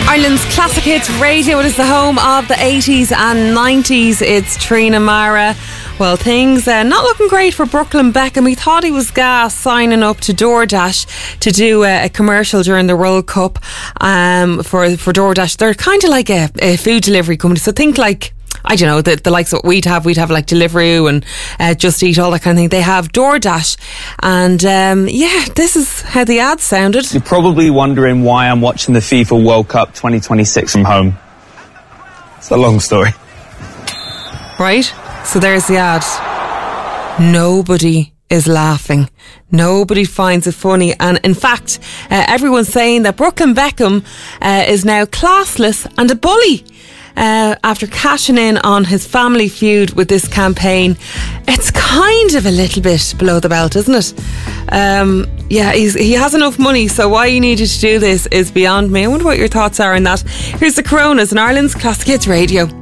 Ireland's Classic Hits Radio. It is the home of the 80s and 90s. It's Trina Mara. Well, things not looking great for Brooklyn Beckham. He thought he was gas signing up to DoorDash to do a commercial during the World Cup for DoorDash. They're kind of like a food delivery company. So think like, I don't know, the likes of what we'd have like Deliveroo and Just Eat, all that kind of thing. They have DoorDash, and this is how the ad sounded. You're probably wondering why I'm watching the FIFA World Cup 2026 from home. It's a long story. Right, so there's the ad. Nobody is laughing. Nobody finds it funny, and in fact, everyone's saying that Brooklyn Beckham is now classless and a bully. After cashing in on his family feud with this campaign. It's kind of a little bit below the belt, isn't it? He has enough money, so why he needed to do this is beyond me. I wonder what your thoughts are on that. Here's the Coronas in Ireland's Classic Hits Radio.